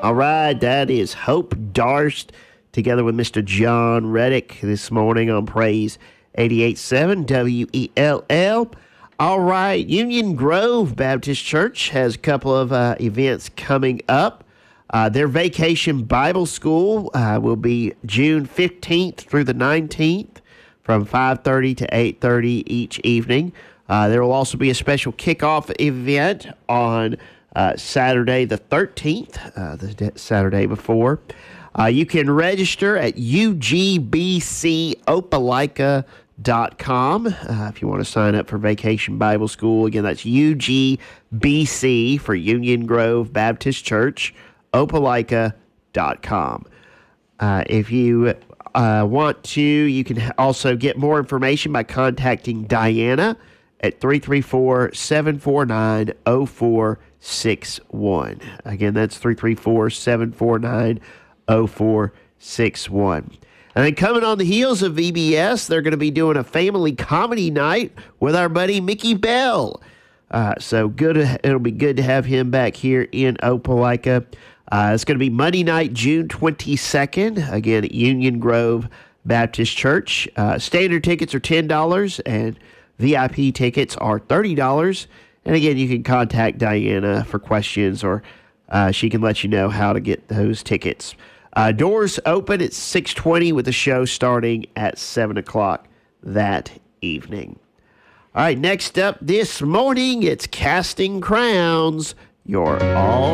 All right, that is Hope Darst together with Mr. John Reddick this morning on Praise 88.7 WELL. All right, Union Grove Baptist Church has a couple of events coming up. Their Vacation Bible School will be June 15th through the 19th from 5:30 to 8:30 each evening. There will also be a special kickoff event on Saturday the 13th, the Saturday before. You can register at ugbcopelika.com if you want to sign up for Vacation Bible School. Again, that's UGBC for Union Grove Baptist Church, opelika.com. If you want to, you can also get more information by contacting Diana at 334-749-0461. Again, that's 334-749-0461. And then coming on the heels of VBS, they're going to be doing a family comedy night with our buddy Mickey Bell. So good. It'll be good to have him back here in Opelika. It's going to be Monday night, June 22nd, again at Union Grove Baptist Church. Standard tickets are $10, and VIP tickets are $30. And again, you can contact Diana for questions, or she can let you know how to get those tickets. Doors open at 6:20 with the show starting at 7 o'clock that evening. All right, next up this morning, it's Casting Crowns. You're all